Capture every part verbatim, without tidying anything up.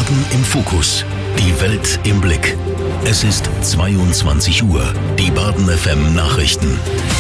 Baden im Fokus. Die Welt im Blick. Es ist zweiundzwanzig Uhr. Die Baden F M Nachrichten.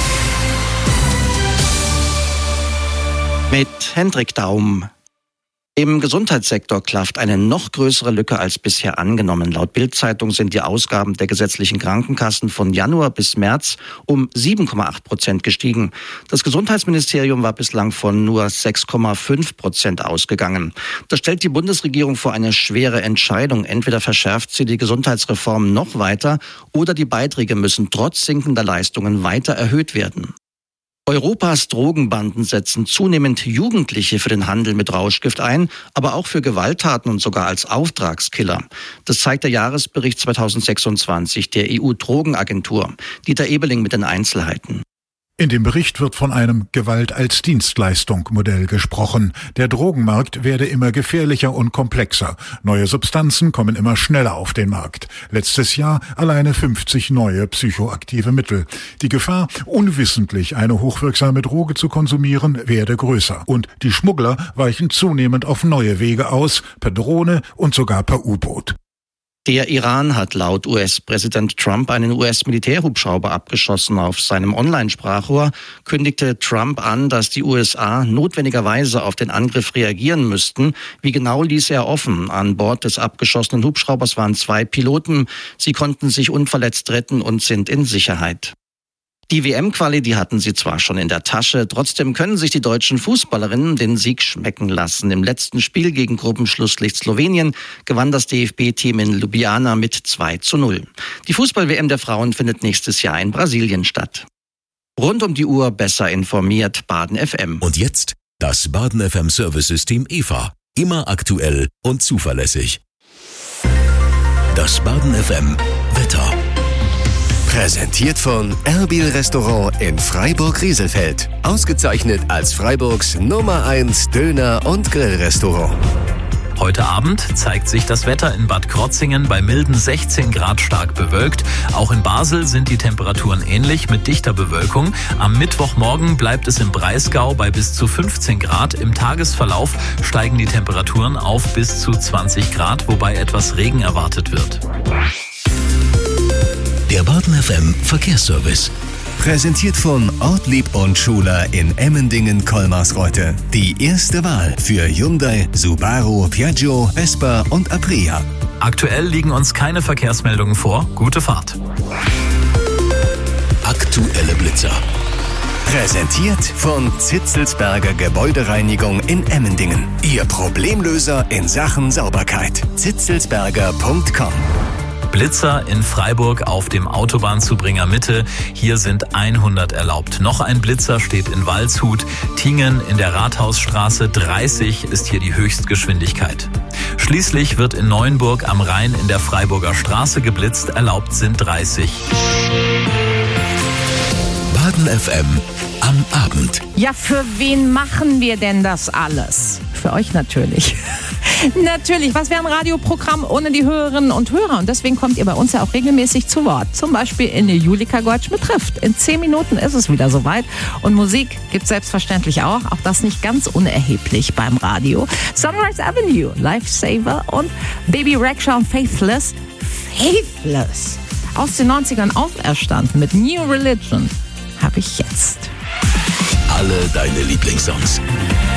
Mit Hendrik Daum. Im Gesundheitssektor klafft eine noch größere Lücke als bisher angenommen. Laut Bild-Zeitung sind die Ausgaben der gesetzlichen Krankenkassen von Januar bis März um sieben Komma acht Prozent gestiegen. Das Gesundheitsministerium war bislang von nur sechs Komma fünf Prozent ausgegangen. Das stellt die Bundesregierung vor eine schwere Entscheidung. Entweder verschärft sie die Gesundheitsreform noch weiter oder die Beiträge müssen trotz sinkender Leistungen weiter erhöht werden. Europas Drogenbanden setzen zunehmend Jugendliche für den Handel mit Rauschgift ein, aber auch für Gewalttaten und sogar als Auftragskiller. Das zeigt der Jahresbericht zweitausendsechsundzwanzig der E U-Drogenagentur. Dieter Ebeling mit den Einzelheiten. In dem Bericht wird von einem Gewalt-als-Dienstleistung-Modell gesprochen. Der Drogenmarkt werde immer gefährlicher und komplexer. Neue Substanzen kommen immer schneller auf den Markt. Letztes Jahr alleine fünfzig neue psychoaktive Mittel. Die Gefahr, unwissentlich eine hochwirksame Droge zu konsumieren, werde größer. Und die Schmuggler weichen zunehmend auf neue Wege aus, per Drohne und sogar per U-Boot. Der Iran hat laut U S-Präsident Trump einen U S-Militärhubschrauber abgeschossen. Auf seinem Online-Sprachrohr kündigte Trump an, dass die U S A notwendigerweise auf den Angriff reagieren müssten. Wie genau ließ er offen. An Bord des abgeschossenen Hubschraubers waren zwei Piloten. Sie konnten sich unverletzt retten und sind in Sicherheit. Die W M-Quali, die hatten sie zwar schon in der Tasche, trotzdem können sich die deutschen Fußballerinnen den Sieg schmecken lassen. Im letzten Spiel gegen Gruppenschlusslicht Slowenien gewann das D F B-Team in Ljubljana mit zwei zu null. Die Fußball-W M der Frauen findet nächstes Jahr in Brasilien statt. Rund um die Uhr besser informiert, Baden F M. Und jetzt das Baden F M Service-System E V A. Immer aktuell und zuverlässig. Das Baden F M Wetter. Präsentiert von Erbil Restaurant in Freiburg-Rieselfeld. Ausgezeichnet als Freiburgs Nummer eins Döner- und Grillrestaurant. Heute Abend zeigt sich das Wetter in Bad Krotzingen bei milden sechzehn Grad stark bewölkt. Auch in Basel sind die Temperaturen ähnlich mit dichter Bewölkung. Am Mittwochmorgen bleibt es im Breisgau bei bis zu fünfzehn Grad. Im Tagesverlauf steigen die Temperaturen auf bis zu zwanzig Grad, wobei etwas Regen erwartet wird. Der Baden F M Verkehrsservice. Präsentiert von Ortlieb und Schuler in Emmendingen-Kolmarsreuth. Die erste Wahl für Hyundai, Subaru, Piaggio, Vespa und Aprilia. Aktuell liegen uns keine Verkehrsmeldungen vor. Gute Fahrt. Aktuelle Blitzer. Präsentiert von Zitzelsberger Gebäudereinigung in Emmendingen. Ihr Problemlöser in Sachen Sauberkeit. zitzelsberger punkt com. Blitzer in Freiburg auf dem Autobahnzubringer Mitte. Hier sind hundert erlaubt. Noch ein Blitzer steht in Waldshut. Tingen in der Rathausstraße. dreißig ist hier die Höchstgeschwindigkeit. Schließlich wird in Neuenburg am Rhein in der Freiburger Straße geblitzt. Erlaubt sind dreißig. Baden F M am Abend. Ja, für wen machen wir denn das alles? Für euch natürlich. Natürlich, was wäre ein Radioprogramm ohne die Hörerinnen und Hörer? Und deswegen kommt ihr bei uns ja auch regelmäßig zu Wort. Zum Beispiel in der Julika Goldschmidt trifft. In zehn Minuten ist es wieder soweit. Und Musik gibt es selbstverständlich auch. Auch das nicht ganz unerheblich beim Radio. Sunrise Avenue, Lifesaver und Baby Rexha und Faithless. Faithless. Aus den neunzigern auferstanden mit New Religion. Habe ich jetzt. Alle deine Lieblingssongs.